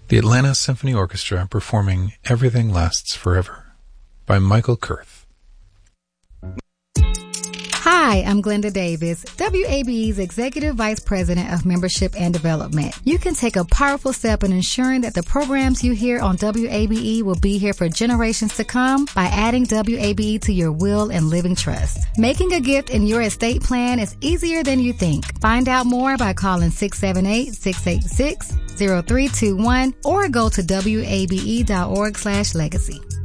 The Atlanta Symphony Orchestra performing Everything Lasts Forever by Michael Kurth. Hi, I'm Glenda Davis, WABE's Executive Vice President of Membership and Development. You can take a powerful step in ensuring that the programs you hear on WABE will be here for generations to come by adding WABE to your will and living trust. Making a gift in your estate plan is easier than you think. Find out more by calling 678-686-0321 or go to wabe.org/legacy.